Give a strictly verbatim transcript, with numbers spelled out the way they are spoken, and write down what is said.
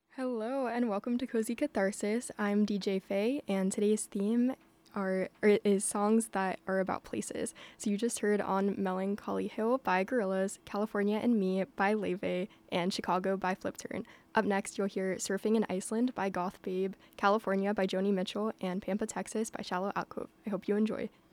Hello and welcome to Cozy Catharsis. I'm D J Faye, and today's theme are or is songs that are about places. So you just heard On Melancholy Hill by Gorillaz, California and Me by Leve, and Chicago by Flipturn. Up next, you'll hear Surfing in Iceland by Goth Babe, California by Joni Mitchell, and Pampa, Texas by Shallow Alcove. I hope you enjoy.